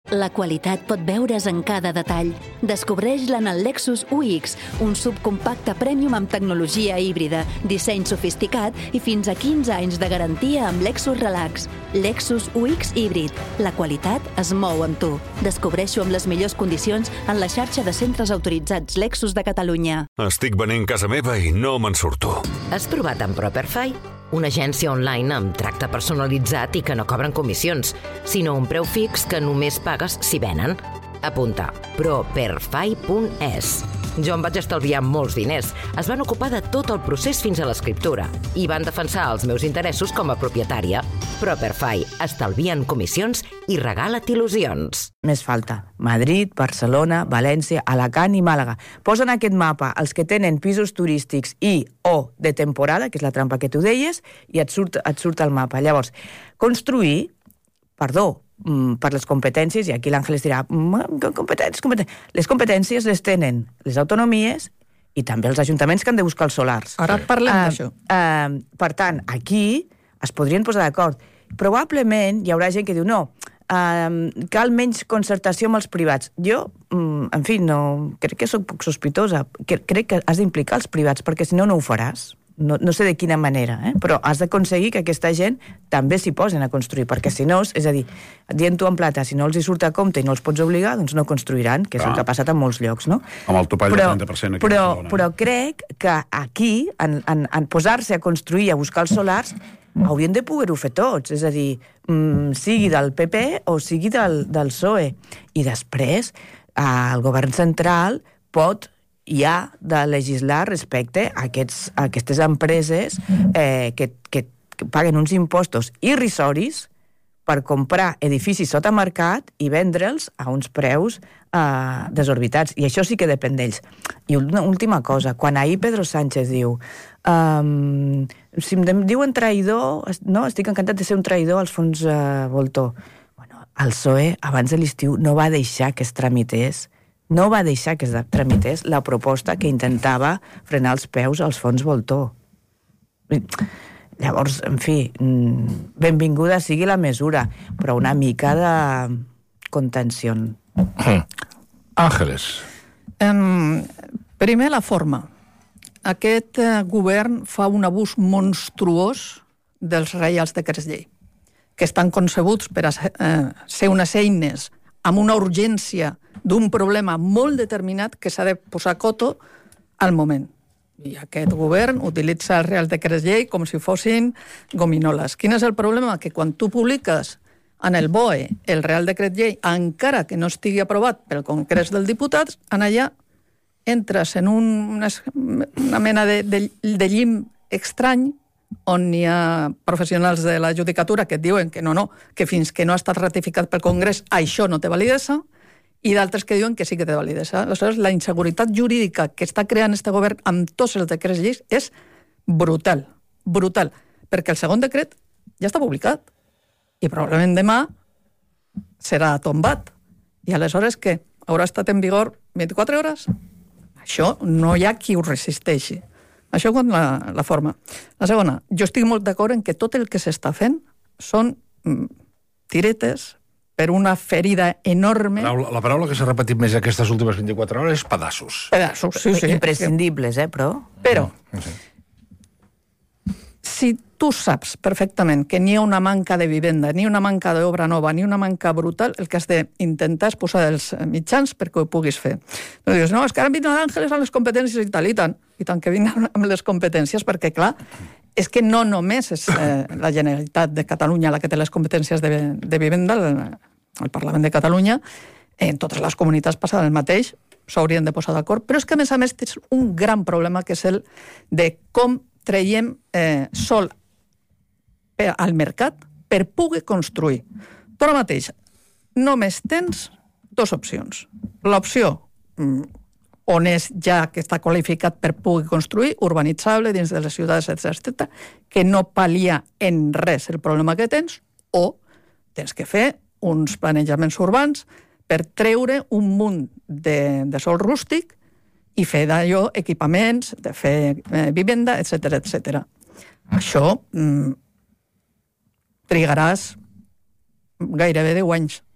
La qualitat pot veure's en cada detall. Descobreix-la en el Lexus UX, un subcompacte premium amb tecnologia híbrida, disseny sofisticat i fins a 15 anys de garantia amb Lexus Relax. Lexus UX híbrid. La qualitat es mou amb tu. Descobreix-ho amb les millors condicions en la xarxa de centres autoritzats Lexus de Catalunya. Estic venent casa meva i no me'n surto. Has provat en Properfy? Una agència online amb tracte personalitzat i que no cobren comissions, sinó un preu fix que només pagues si venen. Apunta, properfy.es. Jo em vaig estalviar molts diners. Es van ocupar de tot el procés fins a l'escriptura i van defensar els meus interessos com a propietària. Properfy. Estalvien comissions i regala't il·lusions. Més falta. Madrid, Barcelona, València, Alacant i Màlaga. Posen aquest mapa els que tenen pisos turístics i o de temporada, que és la trampa que tu deies, i et surt el mapa. Llavors, construir, per les competències, i aquí l'Àngel dirà, competències. Les competències les tenen les autonomies i també els ajuntaments que han de buscar els solars. Ara parlem d'això. Per tant, aquí es podrien posar d'acord. Probablement hi haurà gent que diu no, cal menys concertació amb els privats. Jo, en fi, crec que soc poc sospitosa. Crec que has d'implicar els privats, perquè si no, no ho faràs. No sé de quina manera, però has d'aconseguir que aquesta gent també s'hi posin a construir, perquè si no, és a dir, dient-ho en plata, si no els hi surt a compte i no els pots obligar, doncs no construiran, que és el que ha passat en molts llocs, no? Amb el topall del 30% aquí a Barcelona. Però crec que aquí, en posar-se a construir i a buscar els solars, haurien de poder-ho fer tots, és a dir, sigui del PP o sigui del PSOE. I després, el govern central pot ha de legislar respecte a aquestes empreses que paguen uns impostos irrisoris per comprar edificis sota mercat i vendre'ls a uns preus desorbitats. I això sí que depèn d'ells. I una última cosa, quan ahir Pedro Sánchez diu si em diuen traïdor, no, estic encantat de ser un traïdor als fons Voltor. Bueno, el PSOE abans de l'estiu no va deixar que es tramités la proposta que intentava frenar els peus als fons Voltor. Llavors, en fi, benvinguda sigui la mesura, però una mica de contenció. Àngeles. Primer, la forma. Aquest govern fa un abús monstruós dels reials decrets llei, que estan concebuts per a ser unes eines amb una urgència d'un problema molt determinat que s'ha de posar coto al moment. I aquest govern utilitza els Reals Decrets Llei com si fossin gominoles. Quin és el problema? Que quan tu publiques en el BOE el Real Decret Llei, encara que no estigui aprovat pel Congrés dels Diputats, en allà entres en una mena de llim estrany on hi ha professionals de la judicatura que et diuen que no, que fins que no ha estat ratificat pel Congrés això no té validesa, i d'altres que diuen que sí que té validesa. Aleshores, la inseguretat jurídica que està creant este govern amb tots els decrets lleis és brutal, perquè el segon decret ja està publicat i probablement demà serà tombat. I aleshores què? Haurà estat en vigor 24 hores? Això no hi ha qui ho resisteixi. Això com la forma. La segona, jo estic molt d'acord en que tot el que s'està fent són tiretes per una ferida enorme. La paraula que s'ha repetit més aquestes últimes 24 hores és pedassos. Pedassos, sí. Imprescindibles, però... Però, si tu saps perfectament que ni hi ha una manca de vivenda, ni una manca d'obra nova, ni una manca brutal, el que has d'intentar és posar els mitjans perquè ho puguis fer. No dius, no, és que ara vindran Àngeles amb les competències i tant que vindran amb les competències, perquè, clar, és que no només és la Generalitat de Catalunya la que té les competències de vivenda, el Parlament de Catalunya, en totes les comunitats passa el mateix, s'haurien de posar d'acord, però és que, a més, tens un gran problema, que és el de com traiem sol al mercat per poder construir. Tu ara mateix només tens dues opcions. L'opció on és ja que està qualificat per poder construir, urbanitzable dins de les ciutats, etc., que no pal·lia en res el problema que tens, o tens que fer uns planejaments urbans per treure un munt de sòl rústic i fer d'allò equipaments, de fer vivenda, etc. Això trigaràs gairebé 10 anys